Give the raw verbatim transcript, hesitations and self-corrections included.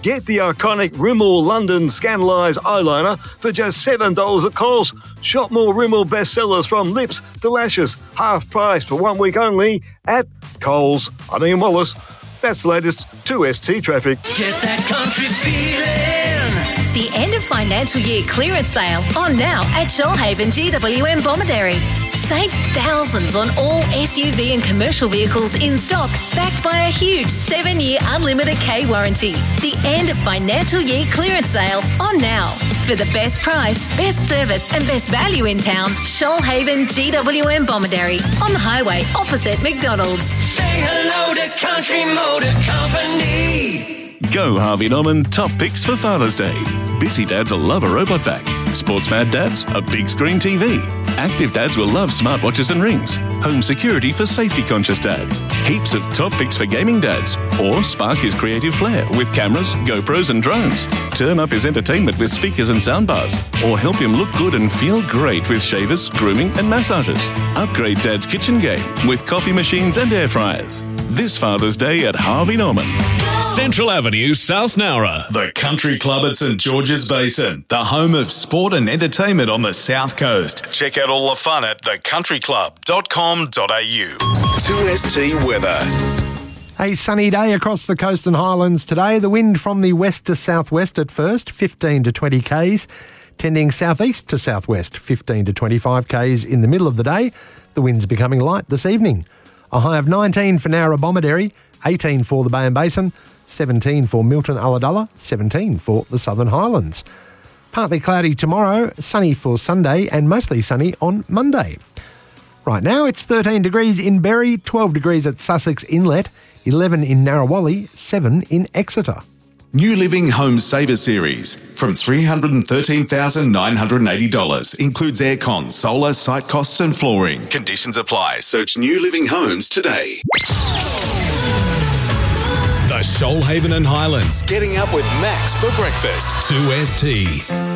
Get the iconic Rimmel London Scandalise eyeliner for just seven dollars at Coles. Shop more Rimmel bestsellers from lips to lashes, half price for one week only at Coles. I'm Ian Wallace. That's the latest two S T traffic. Get that country feeling. The end of financial year clearance sale on now at Shoalhaven G W M Bomaderry. Save thousands on all S U V and commercial vehicles in stock, backed by a huge seven-year unlimited K warranty. The end of financial year clearance sale on now. For the best price, best service and best value in town, Shoalhaven G W M Bomaderry on the highway opposite McDonald's. Say hello to Country Motor Company. Go Harvey Norman top picks for Father's Day. Busy dads will love a robot vac. Sports mad dads, a big screen T V. Active dads will love smartwatches and rings. Home security for safety conscious dads. Heaps of top picks for gaming dads. Or spark his creative flair with cameras, GoPros and drones. Turn up his entertainment with speakers and soundbars. Or help him look good and feel great with shavers, grooming and massages. Upgrade dad's kitchen game with coffee machines and air fryers. This Father's Day at Harvey Norman. Central Avenue, South Nowra. The Country Club at St George's Basin, the home of sport and entertainment on the South Coast. Check out all the fun at the country club dot com dot a u. two S T weather. A sunny day across the coast and highlands today. The wind from the west to southwest at first, fifteen to twenty k's, tending southeast to southwest, fifteen to twenty-five k's in the middle of the day. The wind's becoming light this evening. A high of nineteen for Nowra Bomaderry, eighteen for the Bay and Basin, seventeen for Milton Ulladulla, seventeen for the Southern Highlands. Partly cloudy tomorrow, sunny for Sunday and mostly sunny on Monday. Right now it's thirteen degrees in Berry, twelve degrees at Sussex Inlet, eleven in Narrawali, seven in Exeter. New Living Home Saver Series from three hundred thirteen thousand nine hundred eighty dollars. Includes aircon, solar, site costs and flooring. Conditions apply. Search New Living Homes today. The Shoalhaven and Highlands. Getting up with Max for breakfast. two S T.